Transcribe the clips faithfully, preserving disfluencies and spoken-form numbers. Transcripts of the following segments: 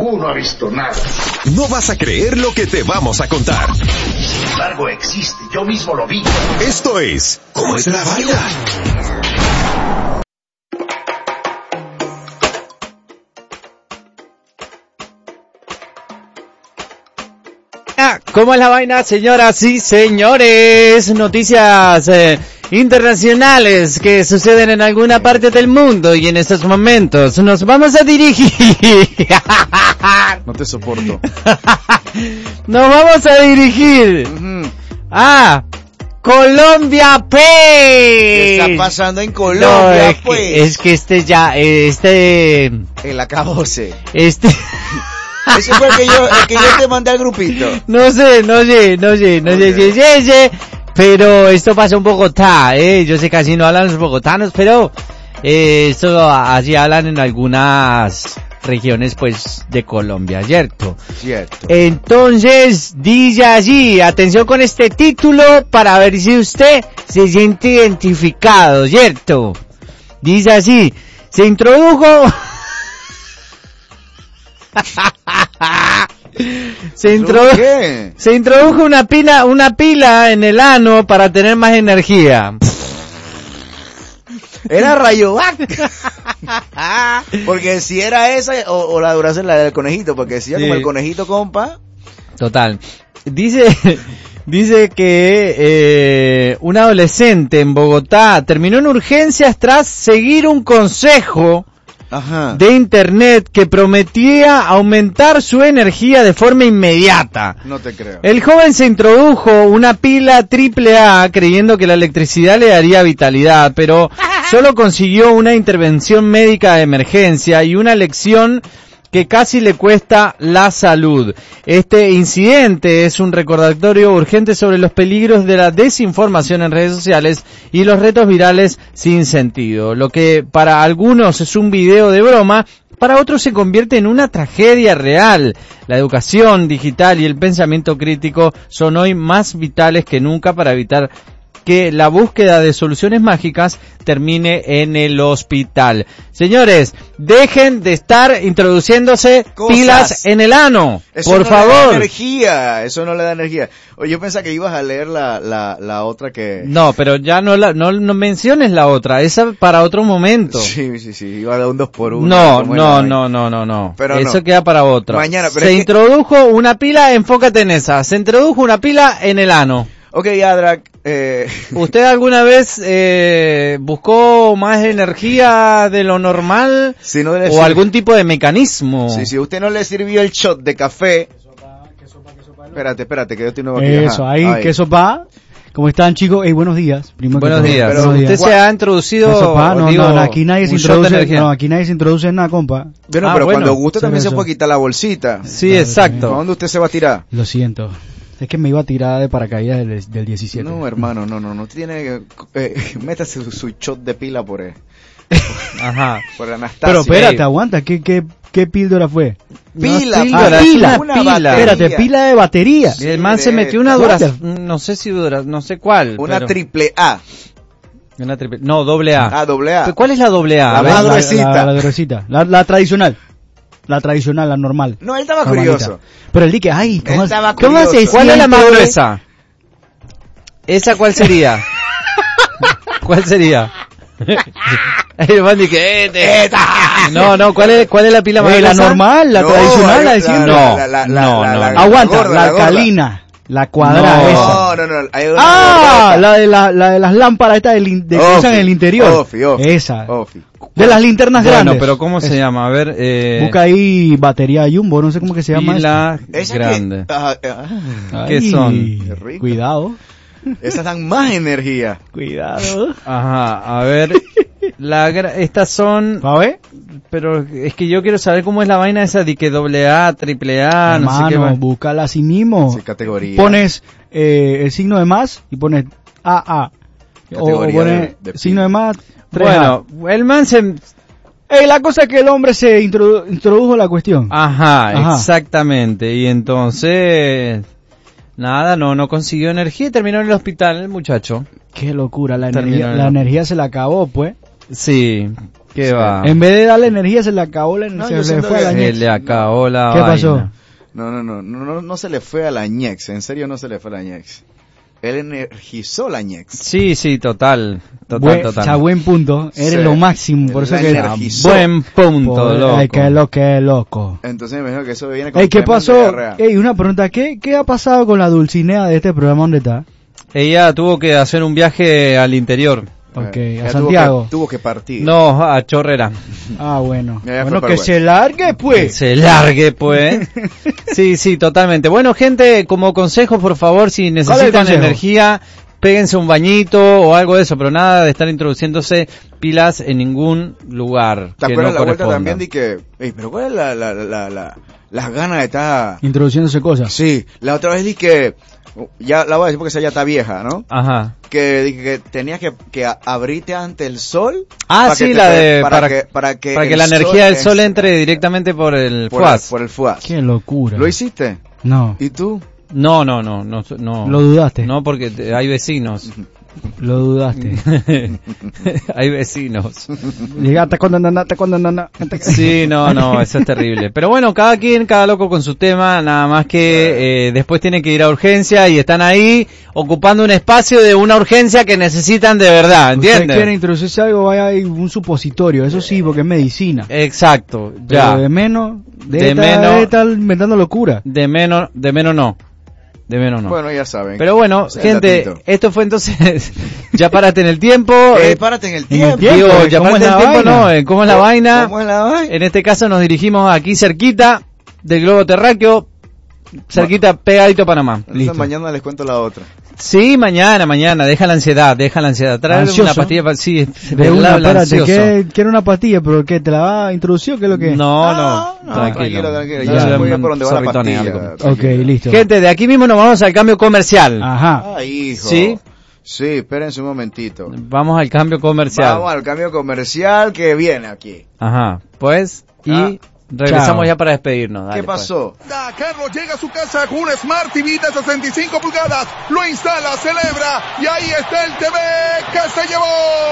Ninguno ha visto nada. No vas a creer lo que te vamos a contar. Sin embargo, existe. Yo mismo lo vi. Esto es ¿Cómo es la vaina? ¿Cómo es la vaina, señoras y señores? Noticias eh, internacionales que suceden en alguna parte del mundo y en estos momentos nos vamos a dirigir. No te soporto. Nos vamos a dirigir Uh-huh. a Colombia, pues. ¿Qué está pasando en Colombia, No, es pues? Que, es que este ya, este, El acabose. este. Ese fue el que yo, el que yo te mandé al grupito. No sé, no sé, no sé, no sé, Okay. sí, sí, sí, pero esto pasa en Bogotá, eh, yo sé que así no hablan los bogotanos, pero eh, esto así hablan en algunas regiones, pues, de Colombia, ¿cierto? Cierto. Entonces, dice así, atención con este título para ver si usted se siente identificado, ¿cierto? Dice así, se introdujo... Se, introdu ¿Qué? se introdujo una pila, una pila en el ano para tener más energía. Era Rayovac. Porque si era esa o, o la Duracell, la del conejito, porque decía Sí. como el conejito, compa. Total. Dice, dice que eh, un adolescente en Bogotá terminó en urgencias tras seguir un consejo Ajá. de internet que prometía aumentar su energía de forma inmediata. No te creo. El joven se introdujo una pila triple A creyendo que la electricidad le daría vitalidad, pero solo consiguió una intervención médica de emergencia y una lección que casi le cuesta la salud. Este incidente es un recordatorio urgente sobre los peligros de la desinformación en redes sociales y los retos virales sin sentido. Lo que para algunos es un video de broma, para otros se convierte en una tragedia real. La educación digital y el pensamiento crítico son hoy más vitales que nunca para evitar que la búsqueda de soluciones mágicas termine en el hospital. Señores, dejen de estar introduciéndose Cosas. pilas en el ano, Eso por no le favor. da energía, eso no le da energía. Oye, yo pensaba que ibas a leer la, la, la otra que... No, pero ya no la, no, no menciones la otra, esa para otro momento. Sí, sí, sí, iba a dar un dos por uno. No, como no, era. no, no, no, no. Pero Eso no. queda para otra. Mañana, pero Se es que- introdujo una pila, enfócate en esa. Se introdujo una pila en el ano. Ok, Adrak, eh... ¿Usted alguna vez eh, buscó más energía de lo normal si no le o sirve- algún tipo de mecanismo? Sí, si a usted no le sirvió el shot de café... Espérate, espérate, que yo estoy nuevo aquí. Eso, ajá. ahí, Ay. queso pa. ¿Cómo están, chicos? Hey, buenos días. Primero que Buenos todo. días. Pero Buenos ¿Usted días. se ha introducido? Queso pa, no, digo, no, no, aquí nadie se un shot de introduce, energía? no, aquí nadie se introduce en nada, compa. Bueno, Ah, pero bueno. cuando guste también Eso. se puede quitar la bolsita. Sí, Claro, exacto. ¿A dónde usted se va a tirar? Lo siento. Es que me iba a tirar de paracaídas del, del diecisiete. No, hermano, no, no, no tiene que... Eh, métase su, su shot de pila por, eh, Ajá. por Anastasia. Pero espérate, Ey. aguanta, ¿qué, qué, qué píldora fue? Pila, No, píldora, Ah, es pila, una pila. pila. Espérate, pila de batería. Y el man se metió una What dura, no sé si dura, no sé cuál. Una pero- triple A. Una triple, no, doble A. Ah, doble A. Pero ¿cuál es la doble A? La A ver. más la, gruesita. la, la gruesita. La, la tradicional. La tradicional, la normal. No, él estaba Normalita. curioso. Pero el dique, ay, ¿cómo, Estaba ¿cómo curioso. se ¿Cuál es la más siente? gruesa? ¿Esa cuál sería? ¿Cuál sería? El man dice, "Este". No, no, ¿cuál es, cuál es la pila más Eh, la gruesa? normal, la No, tradicional, la de la- siempre. No, la- la- no, la- no, la- no. la- Aguanta, gorda, la la gorda. alcalina, la cuadrada No. esa. No, no, no. Hay una Ah, gordota. la de, la, la de las lámparas estas del in- de que Ofi, usan en el interior. Ofi, Ofi, esa. Ofi. De las linternas Bueno, grandes. pero ¿cómo se Esa. llama? A ver, eh... Busca ahí batería Jumbo, no sé cómo que se llama. pila Esa que- grande. ah, ah, esto. ¿Qué Ay, son? Qué rico. Cuidado. esas dan más energía. Cuidado. Ajá, a ver, la gra- estas son, ¿Va a ver? pero es que yo quiero saber cómo es la vaina esa de que doble A, triple A, no sé qué Hermano, más. búscala así mismo. Sí, categoría. Pones eh, el signo de más y pones A A. O, o Categoría pones de- de signo de más tres A. Bueno, el man se... Eh, la cosa es que el hombre se introdu- introdujo la cuestión. Ajá, Ajá. exactamente, y entonces... Nada, no, no consiguió energía y terminó en el hospital el muchacho. Qué locura, la Terminó energía, el- la energía se la acabó, pues. Sí, ¿Qué va? En vez de darle energía, se le acabó la No, energía. yo se le siento fue a la que- Se ñex. le acabó la ¿Qué vaina. pasó? No, no, no, no, no, no se le fue a la ñex, en serio no se le fue a la ñex. Él energizó la ñex. Sí, sí, total. Total, Buen, total. o sea, buen punto. Eres Sí. lo máximo. Por eso La que... energizó. Buen punto, Por- loco. Ay, qué loco, qué loco. Entonces me imagino que eso viene con Ey, ¿qué tremenda pasó? diarrea. Ey, una pregunta. ¿Qué, ¿Qué ha pasado con la Dulcinea de este programa? ¿Dónde está? Ella tuvo que hacer un viaje al interior. Ok, Eh, a ya Santiago. Tuvo que, tuvo que partir. No, a Chorrera. Ah, bueno. Ya, ya Bueno, fue que para se largue, pues. Se largue, pues. Sí, sí, totalmente. Bueno, gente, como consejo, por favor, si ¿Cuál es el necesitan consejo? energía, péguense un bañito o algo de eso, pero nada de estar introduciéndose pilas en ningún lugar. ¿Te que acuerdas no la vuelta corresponda. también de que... Ey, pero ¿cuál es la, la, la, la, las ganas de estar... Introduciéndose cosas. Sí, la otra vez di que... Ya la voy a decir porque esa ya está vieja, ¿no? Ajá. Que, di que tenías que, que a- abrirte ante el sol. Ah, para sí, que te- la de... Para, Para, que, para que, para que el la energía del sol es- entre directamente por el por el, fuaz. por el fuaz. Qué locura. ¿Lo hiciste? No, ¿Y tú? No, no, no, no, no. lo dudaste. No, porque te- hay vecinos. Lo dudaste. Hay vecinos. Llegaste cuando andate cuando andate. Sí, no, no, eso es terrible. Pero bueno, cada quien, cada loco con su tema, nada más que eh, después tienen que ir a urgencia y están ahí ocupando un espacio de una urgencia que necesitan de verdad, Usted quiere ¿entiendes? introducirse algo, vaya a un supositorio. Eso sí, porque es medicina. Exacto, Pero ya. de menos, de, De estar, menos- de estar inventando locura. De menos, de menos no. De menos no. Bueno, ya saben. Pero bueno, Ese es el gente, datito. esto fue entonces, ya párate en el tiempo. Eh, eh, párate en el en el tiempo. tiempo. digo, ya ¿cómo párate es en la el tiempo, vaina? no, eh, ¿cómo es la vaina? ¿Cómo es la vaina? En este caso nos dirigimos aquí cerquita del globo terráqueo, cerquita pegadito a Panamá. Entonces Listo. mañana les cuento la otra. Sí, mañana, mañana, deja la ansiedad, deja la ansiedad. Trae Ansioso. una pastilla para... Sí, De una, habla espérate, ansioso. ¿qué, quiero una pastilla, pero ¿qué? ¿Te la va a introducir o qué es lo que? No, no, No, no, tranquilo. tranquilo, tranquilo, Yo ya le voy a mando por donde va la sorbitone, pastilla. algo. Ok, Tranquilo. listo. Gente, de aquí mismo nos vamos al cambio comercial. Ajá. Ay, hijo. ¿Sí? Sí, espérense un momentito. Vamos al cambio comercial. Vamos al cambio comercial que viene aquí. Ajá, pues, y Ah. regresamos Chao. ya para despedirnos. Dale, ¿Qué pues. pasó? Da, Carlos llega a su casa con un Smart T V de sesenta y cinco pulgadas, lo instala, celebra y ahí está el T V que se llevó.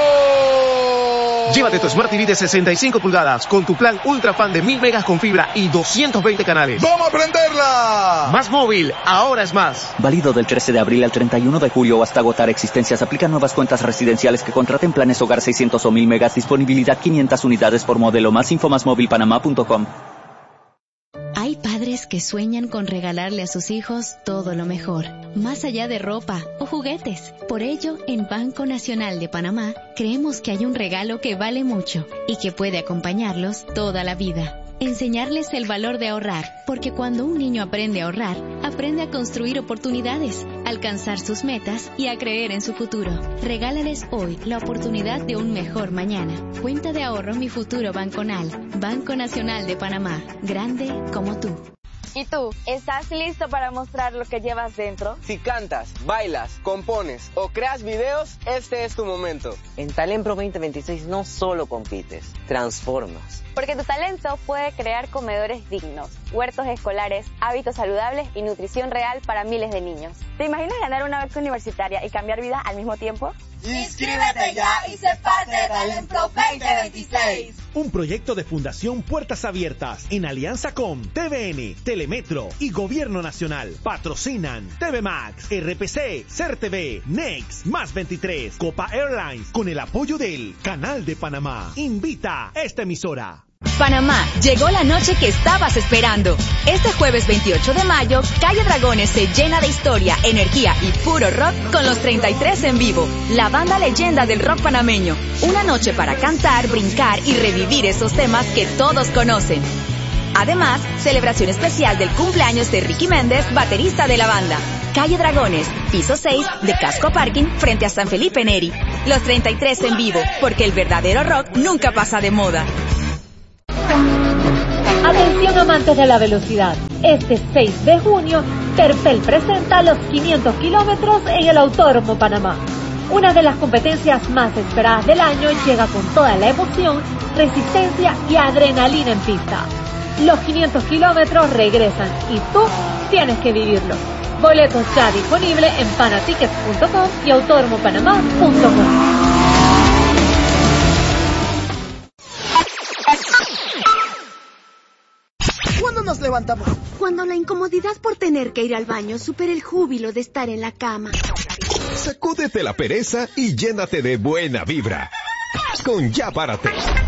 Llévate tu Smart T V de sesenta y cinco pulgadas con tu plan Ultra Fan de mil megas con fibra y doscientos veinte canales. ¡Vamos a prenderla! Más móvil, ahora es más. Válido del trece de abril al treinta y uno de julio o hasta agotar existencias. Aplican nuevas cuentas residenciales que contraten planes hogar seiscientos o mil megas. Disponibilidad quinientas unidades por modelo. Más info más móvil panamá punto com. Hay padres que sueñan con regalarle a sus hijos todo lo mejor, más allá de ropa o juguetes. Por ello, en Banco Nacional de Panamá, creemos que hay un regalo que vale mucho y que puede acompañarlos toda la vida. Enseñarles el valor de ahorrar, porque cuando un niño aprende a ahorrar, aprende a construir oportunidades, alcanzar sus metas y a creer en su futuro. Regálales hoy la oportunidad de un mejor mañana. Cuenta de ahorro Mi Futuro Banconal. Banco Nacional de Panamá. Grande como tú. ¿Y tú? ¿Estás listo para mostrar lo que llevas dentro? Si cantas, bailas, compones o creas videos, este es tu momento. En Talent Pro veinte veintiséis no solo compites, transformas. Porque tu talento puede crear comedores dignos, huertos escolares, hábitos saludables y nutrición real para miles de niños. ¿Te imaginas ganar una beca universitaria y cambiar vidas al mismo tiempo? ¡Inscríbete ya y sé parte de Talent Pro veinte veintiséis! Un proyecto de Fundación Puertas Abiertas en alianza con T V N, Telemetro y Gobierno Nacional. Patrocinan T V Max, R P C, CERTV, Next, Más veintitrés, Copa Airlines, con el apoyo del Canal de Panamá. Invita a esta emisora. Panamá, llegó la noche que estabas esperando. Este jueves veintiocho de mayo, Calle Dragones se llena de historia, energía y puro rock con los treinta y tres en vivo, la banda leyenda del rock panameño. Una noche para cantar, brincar y revivir esos temas que todos conocen. Además, celebración especial del cumpleaños de Ricky Méndez, baterista de la banda. Calle Dragones, piso seis de Casco Parking frente a San Felipe Neri. Los treinta y tres en vivo, porque el verdadero rock nunca pasa de moda. Atención amantes de la velocidad. Este seis de junio, Terpel presenta los quinientos kilómetros en el Autódromo Panamá. Una de las competencias más esperadas del año llega con toda la emoción, resistencia y adrenalina en pista. Los quinientos kilómetros regresan y tú tienes que vivirlo. Boletos ya disponibles en panatickets punto com y autódromo panamá punto com. nos levantamos? Cuando la incomodidad por tener que ir al baño supera el júbilo de estar en la cama. Sacúdete la pereza y llénate de buena vibra. Con Ya Párate.